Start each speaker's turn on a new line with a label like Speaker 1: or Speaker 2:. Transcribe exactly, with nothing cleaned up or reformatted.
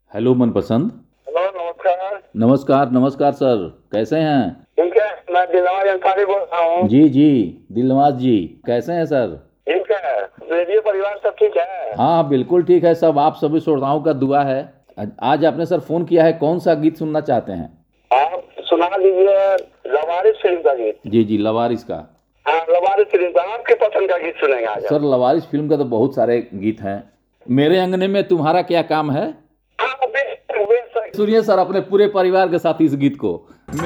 Speaker 1: Hello मनपसंद।
Speaker 2: Hello, नमस्कार।
Speaker 1: नमस्कार नमस्कार सर, कैसे हैं?
Speaker 2: ठीक है, मैं दिलवाग अंसारी बोल रहा हूँ।
Speaker 1: जी जी, दिलनवाज जी कैसे हैं सर?
Speaker 2: ठीक है, रेडियो परिवार सब ठीक है?
Speaker 1: हाँ बिल्कुल ठीक है सब, आप सभी श्रोताओं का दुआ है। आज आपने सर फोन किया है, कौन सा गीत सुनना चाहते हैं?
Speaker 2: आप सुना दीजिए लवारिस फिल्म का गीत।
Speaker 1: जी जी, लवारिस का।
Speaker 2: हाँ, लवारिस फिल्म का आपके पसंद का गीत सुनेंगे आज हम।
Speaker 1: सर लवारिस फिल्म का तो बहुत सारे गीत हैं। मेरे अंगने में तुम्हारा क्या काम है,
Speaker 2: हाँ, बे- बे-
Speaker 1: सुनिए सर अपने पूरे परिवार के साथ इस गीत को।